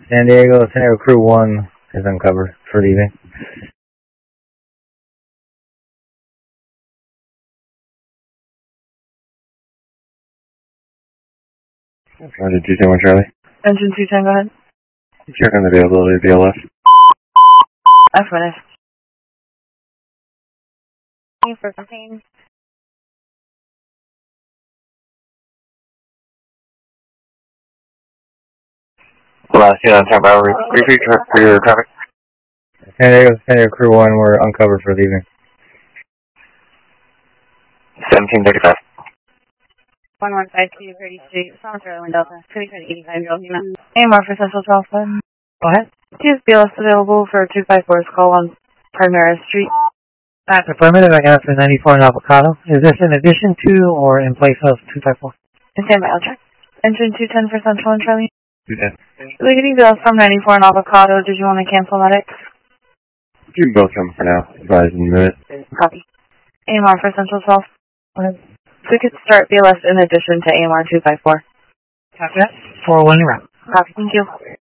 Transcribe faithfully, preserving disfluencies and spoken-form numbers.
San Diego, San Diego Crew one is uncovered for the evening. Roger, two ten one Charlie. Engine two ten, go ahead. Check on the availability of B L S. Affirmative. For campaign. Last unit on time, I'll repeat for your traffic. San Diego, San Diego Crew one were uncovered for the evening. seventeen thirty-five. one one five two thirty Street, Thomas Rowan Delta, pretty for the eighty-five year old human. A M R for Central twelve. Go ahead. T S B L S available for two five four's call on Primera Street. That's affirmative. I got it for ninety-four in Avocado. Is this in addition to or in place of two five four? Stand by, I'll check. Engine two ten for Central and Charlie. two ten. Leading B L S from ninety-four in Avocado. Did you want to cancel medics? You can both come for now. Advise in a minute. Copy. A M R for Central twelve. Go ahead. So we could start B L S in addition to A M R two five four. Copy that. four oh one, you're out. Copy. Thank you.